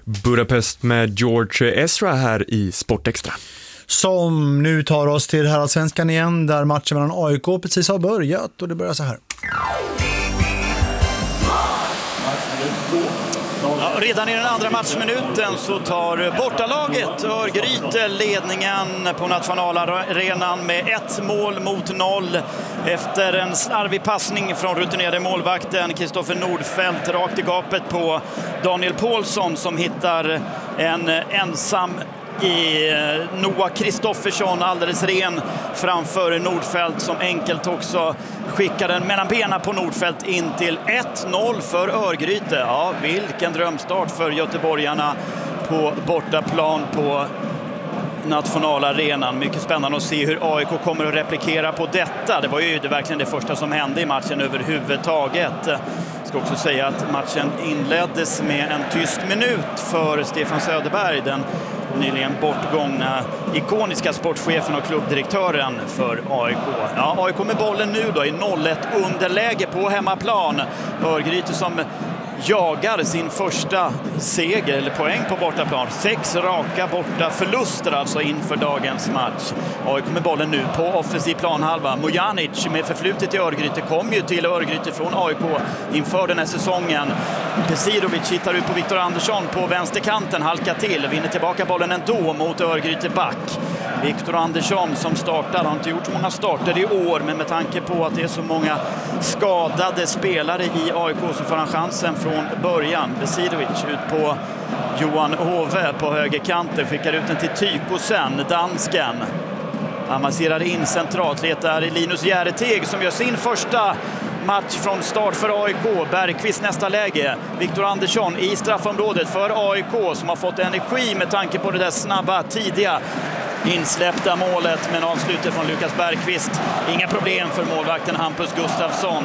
Budapest med George Ezra här i Sportextra. Som nu tar oss till Heraldsvenskan igen, där matchen mellan AIK precis har börjat och det börjar så här. Ja, redan i den andra matchminuten så tar bortalaget Örgryte ledningen på nationalarenan med 1-0 efter en slarvig passning från rutinerade målvakten Kristoffer Nordfeldt rakt i gapet på Daniel Paulsson, som hittar en ensam i Noah Kristoffersson alldeles ren framför Nordfeldt, som enkelt också skickar den mellan benen på Nordfeldt in till 1-0 för Örgryte. Ja, vilken drömstart för göteborgarna på bortaplan på nationalarenan. Mycket spännande att se hur AIK kommer att replikera på detta. Det var ju verkligen det första som hände i matchen överhuvudtaget. Jag ska också säga att matchen inleddes med en tyst minut för Stefan Söderberg, den nyligen bortgångna ikoniska sportchefen och klubbdirektören för AIK. Ja, AIK med bollen nu då i 0-1 underläge på hemmaplan. Örgryte som jagar sin första seger eller poäng på bortaplan. 6 raka borta förluster alltså inför dagens match. AIK med bollen nu på offensiv planhalva. Mojanic med förflutet i Örgryte kom ju till Örgryte från AIK inför den här säsongen. Pesirovic hittar ut på Viktor Andersson på vänsterkanten, halkar till, vinner tillbaka bollen ändå mot Örgryte back. Viktor Andersson som startar, har inte gjort så många starter i år, men med tanke på att det är så många skadade spelare i AIK så får han chansen från början. Pesirovic ut på Johan Hove på högerkanten, skickar ut den till Tykosen, dansken. Han masserar in centralt, letar Linus Järeteg som gör sin första match från start för AIK. Bergqvist nästa läge. Viktor Andersson i straffområdet för AIK som har fått energi med tanke på det där snabba, tidiga insläppta målet, men avslutet från Lukas Bergqvist. Inga problem för målvakten Hampus Gustafsson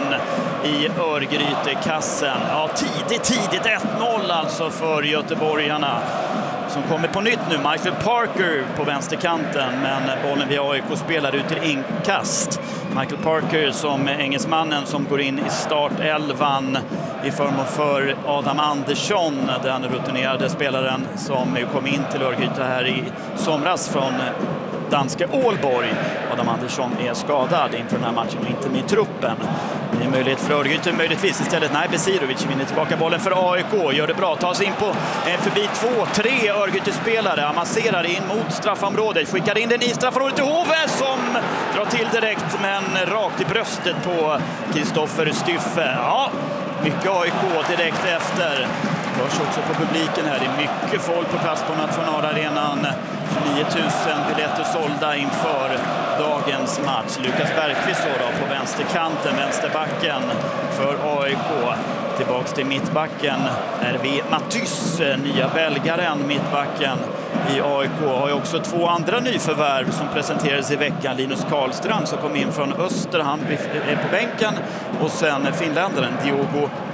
i Örgryte-kassen. Ja, tidigt 1-0 alltså för göteborgarna, som kommer på nytt nu. Michael Parker på vänsterkanten, men bollen via AIK spelar ut till inkast. Michael Parker som engelsmannen som går in i startelvan i förmån för Adam Andersson, den rutinerade spelaren som kom in till Örgryte här i somras från danska Ålborg. Adam Andersson är skadad inför den här matchen och inte med i truppen. Det är möjlighet för Örgryte, möjligtvis istället. Nej, Besirovic vinner tillbaka bollen för AIK. Gör det bra, tar sig in på förbi 2-3 Örgryte-spelare. Amasserar in mot straffområdet. Skickar in den i straffområdet till Hove som drar till direkt, men rakt i bröstet på Kristoffer Styffe. Ja, mycket AIK direkt efter. Det hörs också på publiken här. Det är mycket folk på plats på nationalarenan. 29 000 biljetter sålda inför dagens match. Lukas Bergqvist då på vänsterkanten, vänsterbacken för AIK. Tillbaks till mittbacken är vi Matys, nya belgaren, mittbacken i AIK. Har ju också 2 andra nyförvärv som presenterades i veckan. Linus Karlstrand som kom in från Öster, han är på bänken, och sen finländaren Diogo